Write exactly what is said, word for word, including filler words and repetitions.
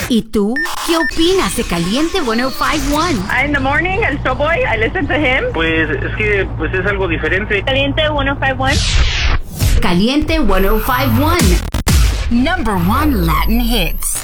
¿Y tú? ¿Qué opinas de Caliente ciento cincuenta y uno? In the morning, el Showboy, I listen to him. Pues es que pues es algo diferente. Caliente ciento cincuenta y uno. Caliente ciento cincuenta y uno. Number one Latin hits.